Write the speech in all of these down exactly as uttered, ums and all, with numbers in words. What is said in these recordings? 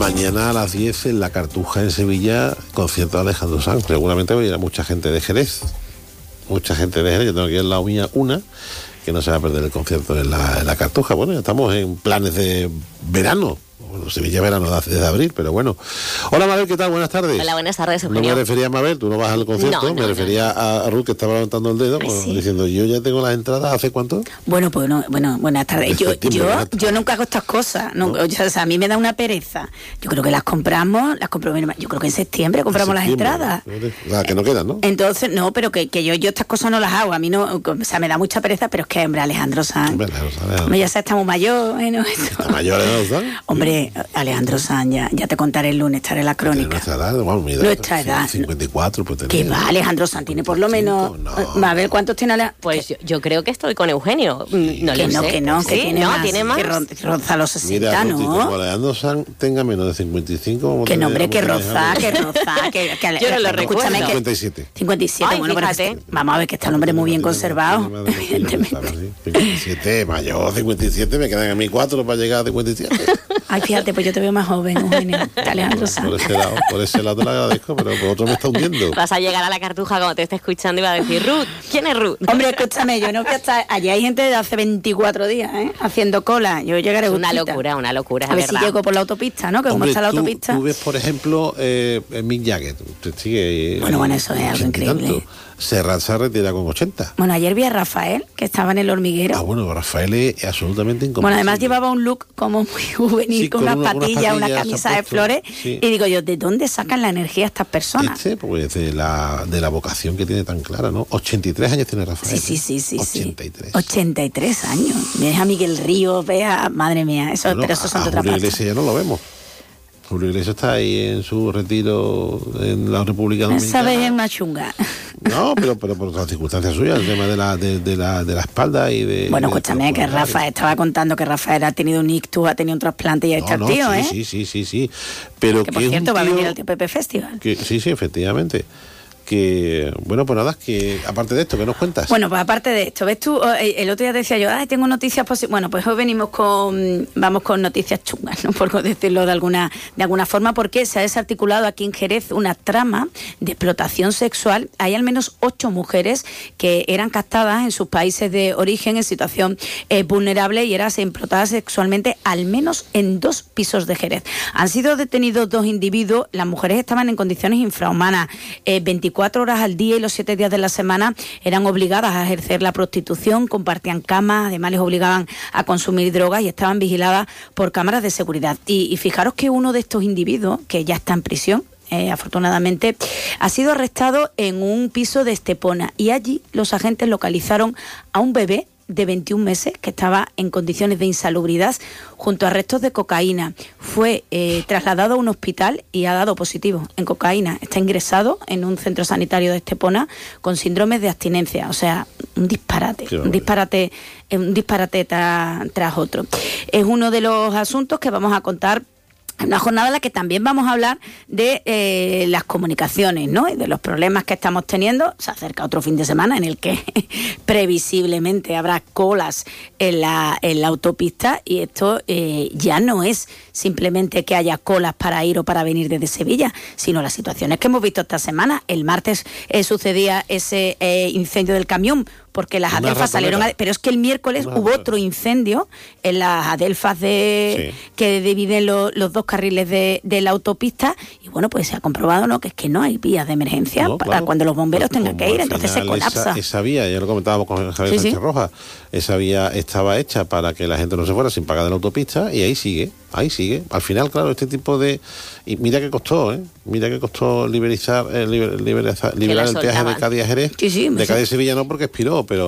Mañana a las diez en la Cartuja en Sevilla, concierto de Alejandro Sanz. Seguramente va a ir a mucha gente de Jerez. Mucha gente de Jerez. Yo tengo aquí en la mía una que no se va a perder el concierto en la, en la Cartuja. Bueno, ya estamos en planes de verano. Bueno, Sevilla verano desde abril, pero bueno. Hola Mabel, ¿qué tal? Buenas tardes. Hola, buenas tardes, Eugenio. No me refería a Mabel, tú no vas al concierto, no, no, me refería no. a Ruth, que estaba levantando el dedo, bueno, sí. diciendo, yo ya tengo las entradas, ¿hace cuánto? Bueno, pues no, bueno, buenas tardes. Yo, yo, yo nunca hago estas cosas, no, ¿no? O sea, a mí me da una pereza. Yo creo que las compramos, las compro, yo creo que en septiembre compramos septiembre, las entradas. O sea, que no quedan, ¿no? Entonces, no, pero que, que yo, yo estas cosas no las hago, a mí no, o sea, me da mucha pereza, pero es que, hombre, Alejandro Sanz, hombre, Alejandro. ya se está muy mayor, ¿eh? ¿No? ¿Está mayor Alejandro Sanz? Hombre, Alejandro Sanz, ya, ya te contaré el lunes, estaré en la crónica. Nuestra edad, bueno, mi edad, nuestra edad. cincuenta y cuatro, pues ¿Qué va, Alejandro Sanz? Tiene por lo menos... No. A ver, ¿cuántos tiene Alejandro? Pues yo, yo creo que estoy con Eugenio. No que lo no, sé. que no, que sí, tiene no, más. tiene más. Que ro roza los sesenta, Mira, ¿no? Como Alejandro Sanz tenga menos de cincuenta y cinco... Que nombre, que roza, que roza, que... que yo no lo recuerdo. cincuenta y siete. cincuenta y siete, Ay, bueno, pero fíjate. vamos a ver que está el hombre muy bien conservado, evidentemente. cincuenta y siete, mayor, cincuenta y siete, me quedan a mí cuatro para llegar a cincuenta y siete. Ay, fíjate, pues yo te veo más joven, Eugenio, Alejandro Sanz. Por ese lado, por ese lado te lo agradezco, pero por otro me está hundiendo. Vas a llegar a la Cartuja cuando te esté escuchando y va a decir, Ruth, ¿quién es Ruth? Hombre, escúchame, yo no voy a estar... Allí hay gente de hace veinticuatro días, ¿eh? Haciendo cola. Yo llegaré Una justita. locura, una locura, es A ver verdad. si llego por la autopista, ¿no? Que como Hombre, está la tú, autopista... tú ves, por ejemplo, eh, Mick Jagger. Usted sigue... Bueno, bueno, eso es algo increíble. Serrat se retira con ochenta. Bueno, ayer vi a Rafael, que estaba en El Hormiguero. Ah, bueno, Rafael es absolutamente incomprensible. Bueno, además llevaba un look como muy juvenil, sí, con, con unas una, patillas, unas una camisa de flores. Sí. Y digo yo, ¿de dónde sacan la energía estas personas? Este, pues de la, de la vocación que tiene tan clara, ¿no? ochenta y tres años tiene Rafael. Sí, sí, sí, sí. ochenta y tres. Sí. ochenta y tres años. Ves a Miguel Ríos, ves a... Madre mía, eso, bueno, pero eso son a de otra Julio parte. Iglesias ya no lo vemos. Julio Iglesias está ahí en su retiro en la República Dominicana. Esa vez es más chunga. No, pero, pero por otras circunstancias suyas, el tema de la, de, de la, de la espalda y de... Bueno, de escúchame, que Rafa estaba contando que Rafael ha tenido un ictus, ha tenido un trasplante y ahí no, está el no, tío, sí, ¿eh? Sí, sí, sí, sí. Pero que, que por cierto, tío, va a venir al Tío Pepe Festival. Que, sí, sí, efectivamente. Que, bueno, pues nada, que aparte de esto, ¿qué nos cuentas? Bueno, pues aparte de esto, ves tú, el otro día decía yo, ay, tengo noticias positivas. Bueno, pues hoy venimos con, vamos con noticias chungas, ¿no? Por decirlo de alguna, de alguna forma, porque se ha desarticulado aquí en Jerez una trama de explotación sexual. Hay al menos ocho mujeres que eran captadas en sus países de origen en situación eh, vulnerable y eran explotadas sexualmente al menos en dos pisos de Jerez. Han sido detenidos dos individuos, las mujeres estaban en condiciones infrahumanas, eh, veinticuatro horas al día y los siete días de la semana eran obligadas a ejercer la prostitución, compartían camas, además les obligaban a consumir drogas y estaban vigiladas por cámaras de seguridad. Y, y fijaros que uno de estos individuos, que ya está en prisión, Eh, afortunadamente, ha sido arrestado en un piso de Estepona y allí los agentes localizaron a un bebé de veintiún meses que estaba en condiciones de insalubridad junto a restos de cocaína. Fue eh, trasladado a un hospital y ha dado positivo en cocaína. Está ingresado en un centro sanitario de Estepona con síndromes de abstinencia. O sea, un disparate, un disparate, un disparate tra, tras otro. Es uno de los asuntos que vamos a contar. Una jornada en la que también vamos a hablar de eh, las comunicaciones, ¿no? Y de los problemas que estamos teniendo. Se acerca otro fin de semana en el que previsiblemente habrá colas en la, en la autopista y esto eh, ya no es simplemente que haya colas para ir o para venir desde Sevilla, sino las situaciones que hemos visto esta semana. El martes eh, sucedía ese eh, incendio del camión porque las Una adelfas ratonera. salieron a, pero es que el miércoles Una hubo ratonera. otro incendio en las adelfas de sí. que dividen lo, los dos carriles de, de la autopista y bueno, pues se ha comprobado, ¿no?, que es que no hay vías de emergencia no, para claro. cuando los bomberos pues tengan que ir, entonces se colapsa. Esa, esa vía, ya lo comentábamos con Javier sí, Sánchez sí. Rojas, esa vía estaba hecha para que la gente no se fuera sin pagar de la autopista y ahí sigue, ahí sigue. Al final, claro, este tipo de... Y mira que costó, ¿eh? Mira que costó liberalizar, eh, liber, liberalizar, liberar el peaje de Cádiz a Jerez, sí, sí, de Cádiz a Sevilla no porque expiró, pero...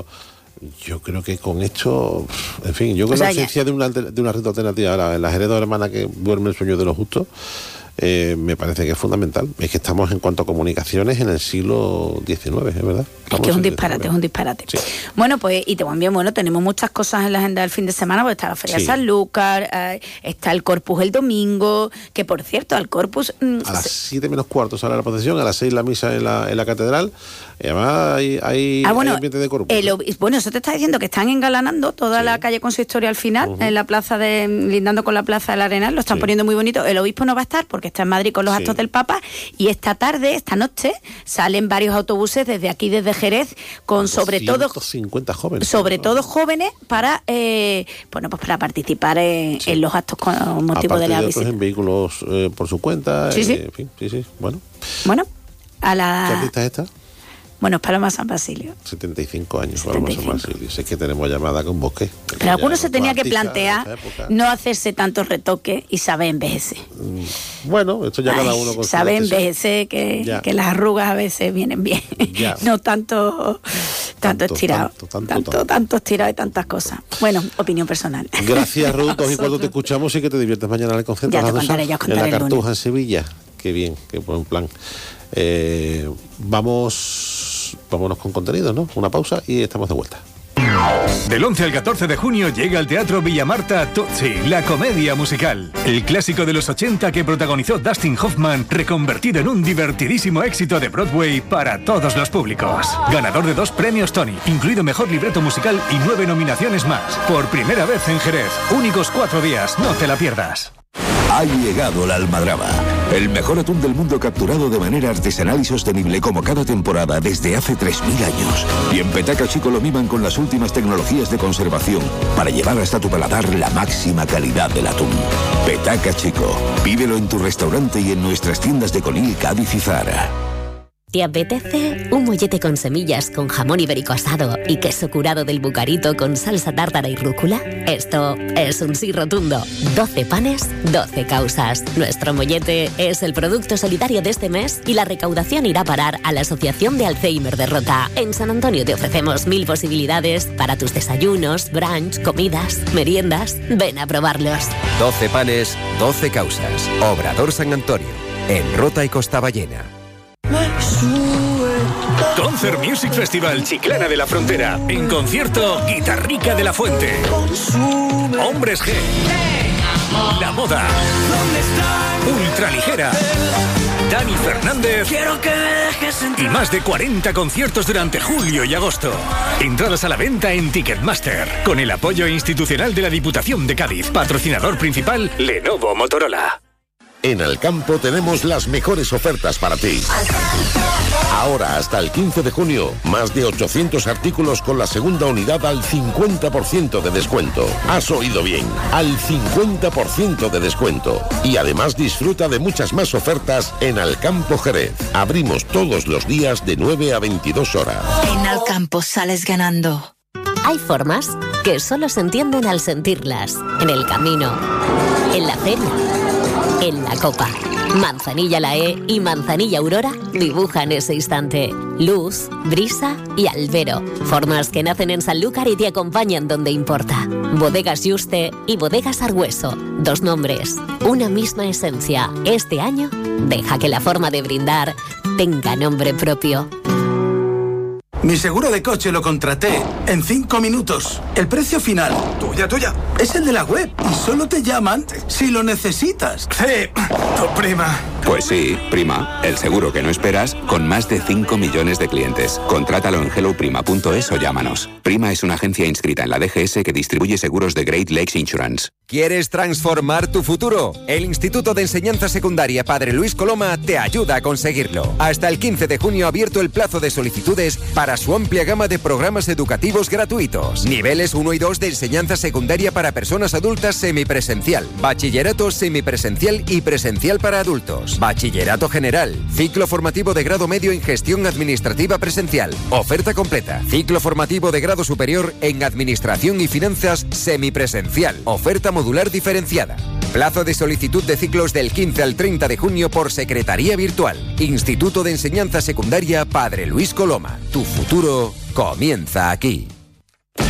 Yo creo que con esto, en fin, yo con o sea, la ausencia de una, de una red alternativa, ahora, en la Jerez de Hermana que duerme el sueño de los justos, eh, me parece que es fundamental. Es que estamos en cuanto a comunicaciones en el siglo diecinueve, es verdad. Es que es un disparate, es un disparate. Sí. Bueno, pues, y también, bueno, tenemos muchas cosas en la agenda del fin de semana, porque está la Feria sí. de Sanlúcar, eh, está el Corpus el domingo, que por cierto, al Corpus... Mmm, a las siete menos cuarto sale la procesión, a las seis la misa en la, en la catedral, y además hay, hay, ah, bueno, hay ambiente de Corpus. El, bueno, eso te está diciendo que están engalanando toda sí. la calle Consistorio al final, uh-huh. en la plaza de, lindando con la plaza del Arenal, lo están sí. poniendo muy bonito. El obispo no va a estar porque está en Madrid con los sí. actos del Papa, y esta tarde, esta noche, salen varios autobuses desde aquí, desde Jerez, con sobre todo ciento cincuenta jóvenes, sobre todo jóvenes para eh, bueno pues para participar en, sí. en los actos con motivo aparte de la de visita en vehículos eh, por su cuenta, sí, eh, sí. en fin, sí, sí, bueno. Bueno, a la ¿qué artista es esta? Bueno, es Paloma San Basilio. setenta y cinco años, Paloma San Basilio. Sé que tenemos llamada con Bosque. Pero alguno se tenía que plantear no hacerse tantos retoques y saber envejecer. Bueno, esto ya Ay, cada uno con su sabe envejecer, que, que las arrugas a veces vienen bien. No tanto, tanto, tanto estirado. Tanto, tanto, tanto, tanto. tanto estirado y tantas cosas. Bueno, opinión personal. Gracias, Ruth. Y cuando te escuchamos y que te diviertes mañana en el concierto. Ya te contaré, ya contaré en la Cartuja, en Sevilla. Qué bien, qué buen plan. Eh, vamos, vámonos con contenido, ¿no? Una pausa y estamos de vuelta. Del once al catorce de junio llega al Teatro Villamarta Tootsie, la comedia musical. El clásico de los ochenta que protagonizó Dustin Hoffman, reconvertido en un divertidísimo éxito de Broadway para todos los públicos. Ganador de dos premios Tony, incluido mejor libreto musical y nueve nominaciones más. Por primera vez en Jerez. Únicos cuatro días, no te la pierdas. Ha llegado la almadraba, el mejor atún del mundo capturado de manera artesanal y sostenible como cada temporada desde hace tres mil años. Y en Petaca Chico lo miman con las últimas tecnologías de conservación para llevar hasta tu paladar la máxima calidad del atún. Petaca Chico, pídelo en tu restaurante y en nuestras tiendas de Conil, Cádiz y Zara. ¿Te apetece un mollete con semillas, con jamón ibérico asado y queso curado del Bucarito con salsa tártara y rúcula? Esto es un sí rotundo. doce panes, doce causas. Nuestro mollete es el producto solidario de este mes y la recaudación irá a parar a la Asociación de Alzheimer de Rota. En San Antonio te ofrecemos mil posibilidades para tus desayunos, brunch, comidas, meriendas. Ven a probarlos. doce panes, doce causas. Obrador San Antonio, en Rota y Costaballena. Concert Music Festival Chiclana de la Frontera. En concierto, Guitarrica de la Fuente, Hombres G, La Moda, Ultraligera, Dani Fernández y más de cuarenta conciertos durante julio y agosto. Entradas a la venta en Ticketmaster, con el apoyo institucional de la Diputación de Cádiz. Patrocinador principal, Lenovo Motorola. En Alcampo tenemos las mejores ofertas para ti. Ahora, hasta el quince de junio, más de ochocientos artículos con la segunda unidad al cincuenta por ciento de descuento. Has oído bien, al cincuenta por ciento de descuento. Y además disfruta de muchas más ofertas en Alcampo Jerez. Abrimos todos los días de nueve a veintidós horas. En Alcampo sales ganando. Hay formas que solo se entienden al sentirlas. En el camino, en la feria, en la copa. Manzanilla La E y Manzanilla Aurora dibujan ese instante. Luz, brisa y albero. Formas que nacen en Sanlúcar y te acompañan donde importa. Bodegas Yuste y Bodegas Argüeso. Dos nombres, una misma esencia. Este año, deja que la forma de brindar tenga nombre propio. Mi seguro de coche lo contraté en cinco minutos. El precio final, tuya, tuya, es el de la web y solo te llaman si lo necesitas. Sí, tu prima. Pues sí, Prima, el seguro que no esperas con más de cinco millones de clientes. Contrátalo en hello prima punto es o llámanos. Prima es una agencia inscrita en la D G S que distribuye seguros de Great Lakes Insurance. ¿Quieres transformar tu futuro? El Instituto de Enseñanza Secundaria Padre Luis Coloma te ayuda a conseguirlo. Hasta el quince de junio ha abierto el plazo de solicitudes para su amplia gama de programas educativos gratuitos. Niveles uno y dos de enseñanza secundaria para personas adultas semipresencial, bachillerato semipresencial y presencial para adultos, bachillerato general, ciclo formativo de grado medio en gestión administrativa presencial, oferta completa, ciclo formativo de grado superior en administración y finanzas semipresencial, oferta modular diferenciada. Plazo de solicitud de ciclos del quince al treinta de junio por secretaría virtual. Instituto de Enseñanza Secundaria Padre Luis Coloma. Tu futuro comienza aquí.